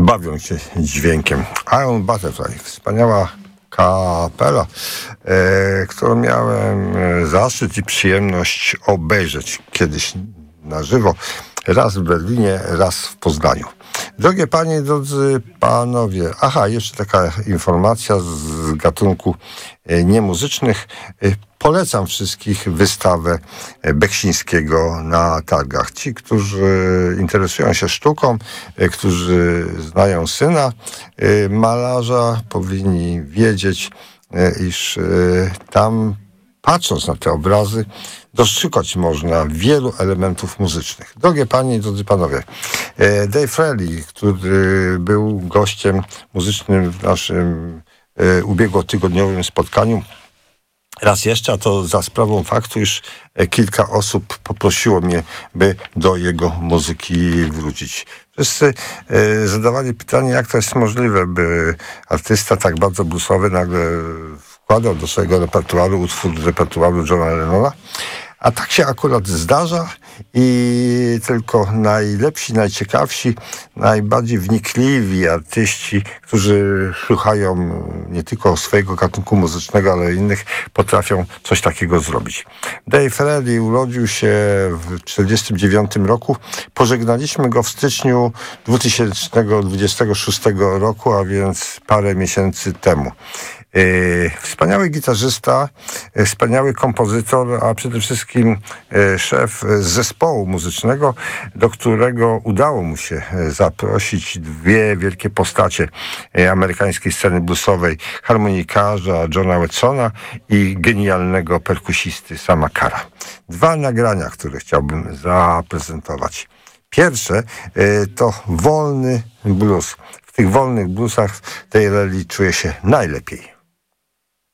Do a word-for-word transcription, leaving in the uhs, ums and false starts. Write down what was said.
bawią się dźwiękiem. Iron Butterfly, wspaniała kapela, e, którą miałem zaszczyt i przyjemność obejrzeć kiedyś na żywo, raz w Berlinie, raz w Poznaniu. Drogie panie, drodzy panowie, aha, jeszcze taka informacja z gatunku niemuzycznych. Polecam wszystkich wystawę Beksińskiego na targach. Ci, którzy interesują się sztuką, którzy znają syna malarza, powinni wiedzieć, iż tam, patrząc na te obrazy, dostrzegać można wielu elementów muzycznych. Drogie panie i drodzy panowie, Dave Frehley, który był gościem muzycznym w naszym ubiegłotygodniowym spotkaniu, raz jeszcze, a to za sprawą faktu, iż kilka osób poprosiło mnie, by do jego muzyki wrócić. Wszyscy e, zadawali pytanie, jak to jest możliwe, by artysta tak bardzo bluesowy nagle wkładał do swojego repertuaru utwór z repertuaru Johna Lennona. A tak się akurat zdarza i tylko najlepsi, najciekawsi, najbardziej wnikliwi artyści, którzy słuchają nie tylko swojego gatunku muzycznego, ale innych, potrafią coś takiego zrobić. Dave Frehley urodził się w tysiąc dziewięćset czterdziestym dziewiątym roku. Pożegnaliśmy go w styczniu dwa tysiące dwudziestego szóstego roku, a więc parę miesięcy temu. Wspaniały gitarzysta, wspaniały kompozytor, a przede wszystkim szef zespołu muzycznego, do którego udało mu się zaprosić dwie wielkie postacie amerykańskiej sceny bluesowej, harmonikarza Johna Watsona i genialnego perkusisty Sama Cara. Dwa nagrania, które chciałbym zaprezentować. Pierwsze to wolny blues. W tych wolnych bluesach Dave Frehley czuje się najlepiej.